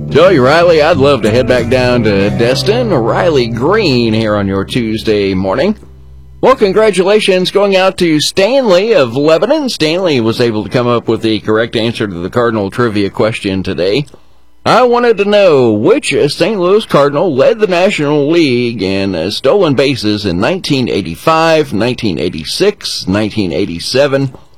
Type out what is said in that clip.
Tell you, Riley, I'd love to head back down to Destin. Riley Green here on your Tuesday morning. Well, congratulations going out to Stanley of Lebanon. Stanley was able to come up with the correct answer to the Cardinal trivia question today. I wanted to know which St. Louis Cardinal led the National League in stolen bases in 1985, 1986, 1987,